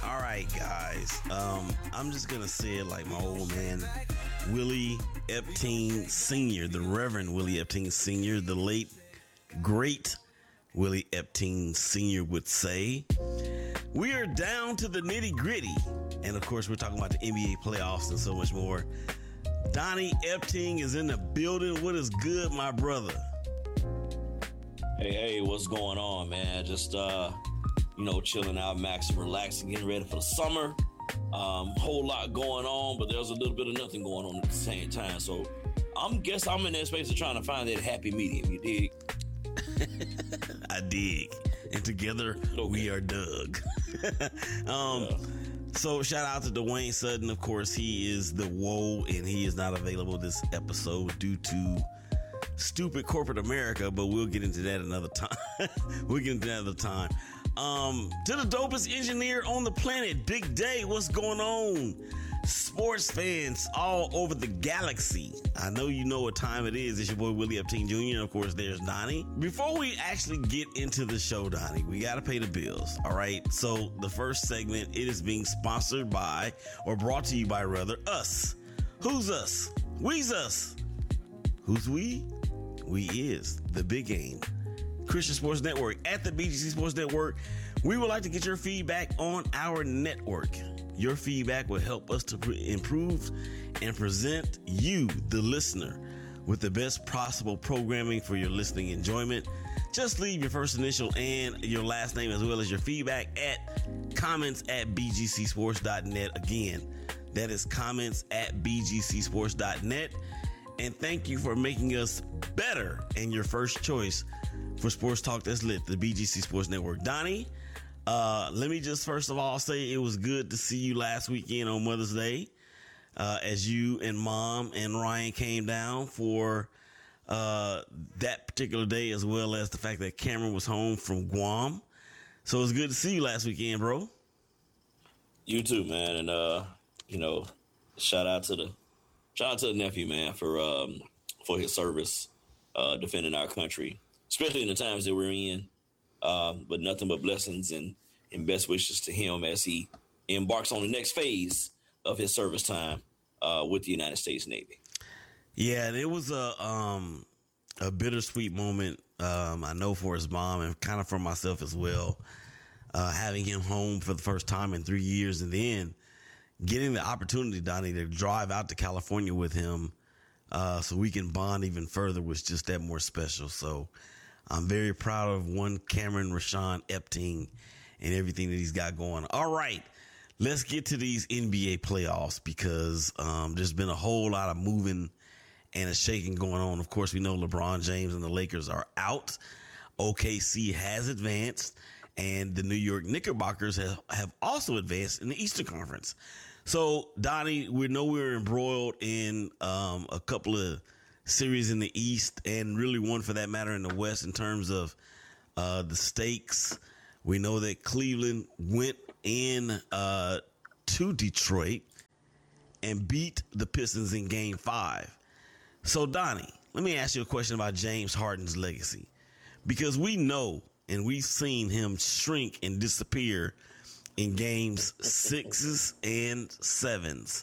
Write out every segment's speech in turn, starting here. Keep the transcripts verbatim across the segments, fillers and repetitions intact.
All right, guys. Um, I'm just gonna say it like my old man, Willie Epting Senior, the Reverend Willie Epting Senior, the late great Willie Epting Senior would say. We are down to the nitty gritty, and of course, we're talking about the N B A playoffs and so much more. Donnie Epting is in the building. What is good, my brother? Hey, hey, what's going on, man? Just uh. You know, chilling out, maxing, relaxing, getting ready for the summer. Um, whole lot going on, but there's a little bit of nothing going on at the same time. So I'm guess I'm in that space of trying to find that happy medium. You dig? I dig. And together okay. we are Doug. um, yeah. So shout out to Dwayne Sutton. Of course, he is the woe, and he is not available this episode due to stupid corporate America. But we'll get into that another time. we'll get into that another time. Um, to the dopest engineer on the planet, Big Day, what's going on? Sports fans all over the galaxy. I know you know what time it is. It's your boy Willie Epting Junior And of course, there's Donnie. Before we actually get into the show, Donnie, we got to pay the bills. All right. So the first segment, it is being sponsored by, or brought to you by rather, us. Who's us? We's us. Who's we? We is the big game. Christian Sports Network at the B G C Sports Network. We would like to get your feedback on our network. Your feedback will help us to pre- improve and present you, the listener, with the best possible programming for your listening enjoyment. Just leave your first initial and your last name as well as your feedback at comments at b g c sports dot net. Again, that is comments at b g c sports dot net. And thank you for making us better and your first choice for Sports Talk That's Lit, the B G C Sports Network. Donnie, uh, let me just first of all say it was good to see you last weekend on Mother's Day, uh, as you and Mom and Ryan came down for uh, that particular day, as well as the fact that Cameron was home from Guam. So it was good to see you last weekend, bro. You too, man. And, uh, you know, shout out to the shout out to the nephew, man, for um, for his service, uh, defending our country, especially in the times that we're in. Um, but nothing but blessings and, and best wishes to him as he embarks on the next phase of his service time uh, with the United States Navy. Yeah, it was a um, a bittersweet moment, um, I know, for his mom and kind of for myself as well, uh, having him home for the first time in three years and then getting the opportunity, Donnie, to drive out to California with him uh, so we can bond even further was just that more special. So I'm very proud of one Cameron Rashawn Epting and everything that he's got going. All right, let's get to these N B A playoffs because um, there's been a whole lot of moving and a shaking going on. Of course, we know LeBron James and the Lakers are out. O K C has advanced, and the New York Knickerbockers have, have also advanced in the Eastern Conference. So, Donnie, we know we're embroiled in um, a couple of series in the East and really one for that matter in the West in terms of uh, the stakes. We know that Cleveland went in uh, to Detroit and beat the Pistons in game five. So, Donnie, let me ask you a question about James Harden's legacy, because we know and we've seen him shrink and disappear in games sixes and sevens.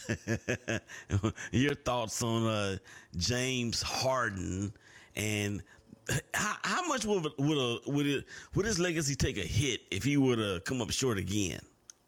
Your thoughts on uh, James Harden and how, how much would would a, would it would his legacy take a hit if he were to come up short again?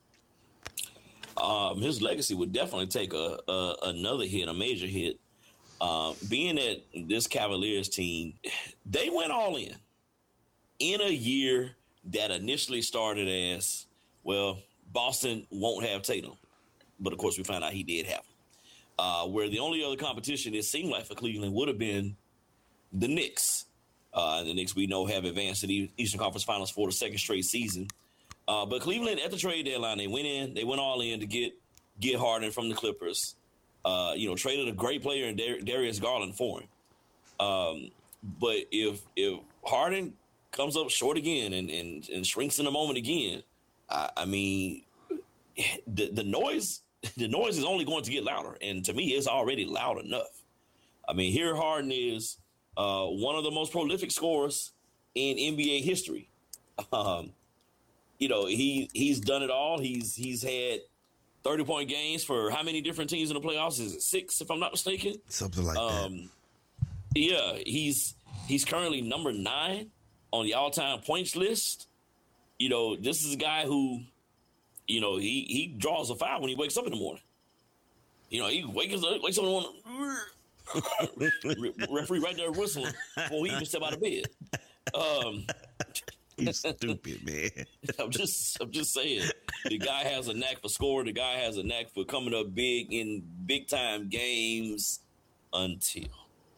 Um, his legacy would definitely take a, a another hit, a major hit. Uh, being that this Cavaliers team, they went all in in a year that initially started as, well, Boston won't have Tatum. But, of course, we found out he did have him. Uh, where the only other competition it seemed like for Cleveland would have been the Knicks. Uh, and the Knicks, we know, have advanced to the Eastern Conference Finals for the second straight season. Uh, but Cleveland, at the trade deadline, they went in. They went all in to get get Harden from the Clippers. Uh, you know, traded a great player in Dar- Darius Garland for him. Um, but if if Harden comes up short again and, and, and shrinks in a moment again, I, I mean, the the noise the noise is only going to get louder, and to me, it's already loud enough. I mean, here Harden is uh, one of the most prolific scorers in N B A history. Um, you know, he he's done it all. He's he's had thirty point games for how many different teams in the playoffs? Is it six, if I'm not mistaken? Something like um, that. Yeah, he's he's currently number nine on the all time points list. You know, this is a guy who, you know, he he draws a foul when he wakes up in the morning. You know, he wakes up, wakes up in the morning. Referee right there whistling before he even step out of bed. Um, He's stupid, man. I'm just, I'm just saying. The guy has a knack for scoring. The guy has a knack for coming up big in big time games until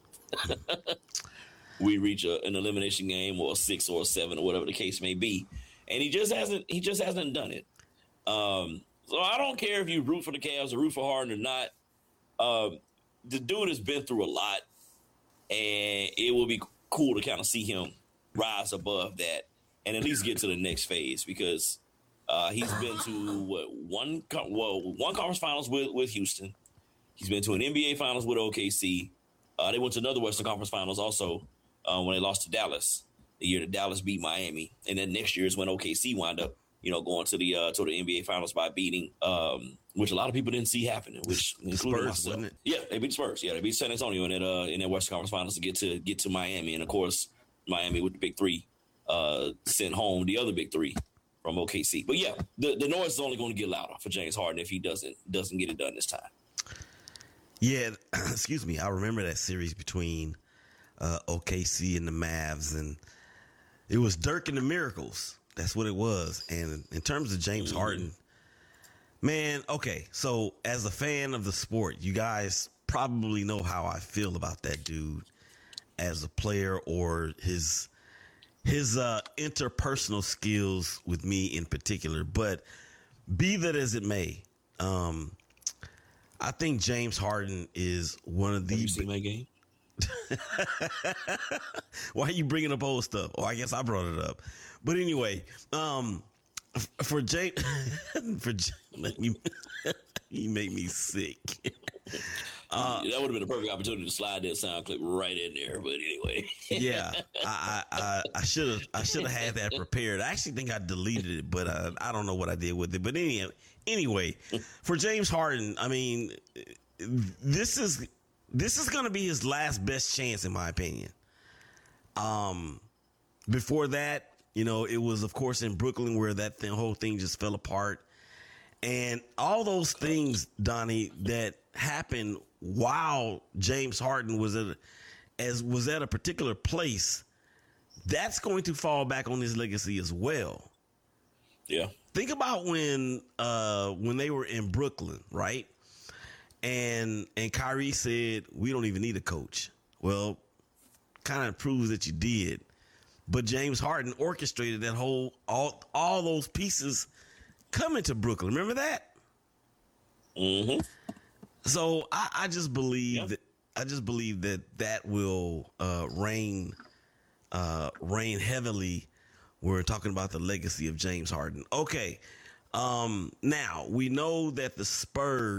we reach a, an elimination game or a six or a seven or whatever the case may be, and he just hasn't, he just hasn't done it. Um, so I don't care if you root for the Cavs or root for Harden or not. Um, the dude has been through a lot, and it will be cool to kind of see him rise above that and at least get to the next phase, because uh, he's been to what, one well one conference finals with, with Houston. He's been to an N B A finals with O K C. Uh, they went to another Western Conference finals also uh, when they lost to Dallas, the year that Dallas beat Miami. And then next year is when O K C wound up, you know, going to the uh, to the N B A finals by beating, um, which a lot of people didn't see happening, which the including Spurs, myself. wasn't it? Yeah, they beat Spurs. Yeah, they beat San Antonio in that uh, in that Western Conference finals to get to get to Miami, and of course Miami with the big three uh, sent home the other big three from O K C. But yeah, the, the noise is only going to get louder for James Harden if he doesn't doesn't get it done this time. Yeah, excuse me. I remember that series between uh, O K C and the Mavs, and it was Dirk and the Miracles. That's what it was. And in terms of James mm-hmm. Harden, man, okay, so as a fan of the sport, you guys probably know how I feel about that dude as a player, or his his uh, interpersonal skills with me in particular. But be that as it may, um, I think James Harden is one of the. Have you seen my game? Why are you bringing up old stuff? Oh, I guess I brought it up. But anyway, um, for James, for you, you make me sick. Uh, that would have been a perfect opportunity to slide that sound clip right in there. But anyway, yeah, I I I should have I should have had that prepared. I actually think I deleted it, but uh, I don't know what I did with it. But anyway, anyway, for James Harden, I mean, this is this is going to be his last best chance, in my opinion. Um, before that, you know, it was of course in Brooklyn where that thing, whole thing just fell apart, and all those things, Donnie, that happened while James Harden was at a, as was at a particular place, that's going to fall back on his legacy as well. Yeah. Think about when uh, when they were in Brooklyn, right? And and Kyrie said, "We don't even need a coach." Well, kind of proves that you did. But James Harden orchestrated that whole all all those pieces coming to Brooklyn. Remember that? Mm-hmm. So I, I just believe yep. that I just believe that that will uh, reign uh, reign heavily. We're talking about the legacy of James Harden. Okay, um, now we know that the Spurs